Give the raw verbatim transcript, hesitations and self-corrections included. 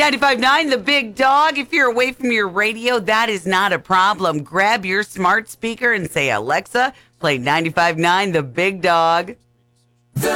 ninety-five point nine, the big dog. If you're away from your radio, that is not a problem. Grab your smart speaker and say, Alexa, play ninety-five point nine, the big dog.